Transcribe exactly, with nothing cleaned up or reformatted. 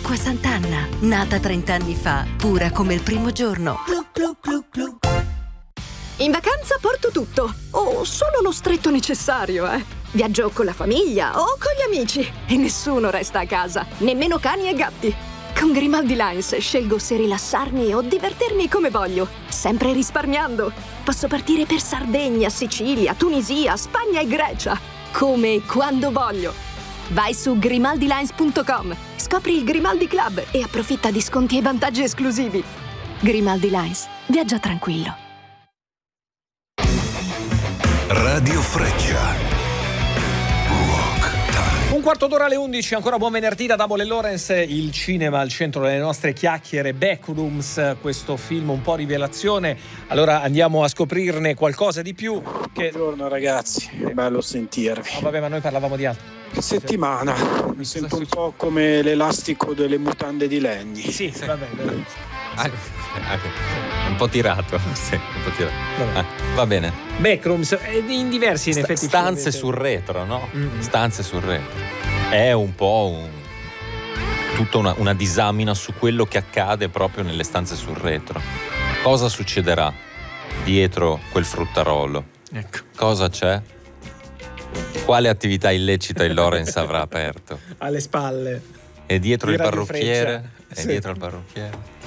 Acqua Sant'Anna, nata trent'anni fa, pura come il primo giorno. Glu, glu, glu, glu. In vacanza porto tutto, o solo lo stretto necessario, eh. Viaggio con la famiglia o con gli amici e nessuno resta a casa, nemmeno cani e gatti. Con Grimaldi Lines scelgo se rilassarmi o divertirmi come voglio, sempre risparmiando. Posso partire per Sardegna, Sicilia, Tunisia, Spagna e Grecia, come e quando voglio. Vai su grimaldi lines punto com, scopri il Grimaldi Club e approfitta di sconti e vantaggi esclusivi. Grimaldi Lines, viaggia tranquillo. Radio Freccia. Un quarto d'ora alle undici, ancora buon venerdì da Double e Lorenz, il cinema al centro delle nostre chiacchiere, Backrooms, questo film un po' rivelazione, allora andiamo a scoprirne qualcosa di più. Che... Buongiorno ragazzi, è bello sentirvi. Oh, vabbè, ma noi parlavamo di altro. Che settimana, mi sento un po' come l'elastico delle mutande di Lenny. Sì, va bene. Ah, un po' tirato, sì, un po' tirato. Ah, va bene. Backrooms, in diversi in Sta- effetti stanze film, sul retro, no? Mm-hmm. Stanze sul retro. È un po' un tutta una, una disamina su quello che accade proprio nelle stanze sul retro. Cosa succederà dietro quel fruttarolo? Ecco. Cosa c'è? Quale attività illecita il Lorenz avrà aperto? Alle spalle. E dietro Di il Radio parrucchiere? Freccia. E Sì. dietro il parrucchiere?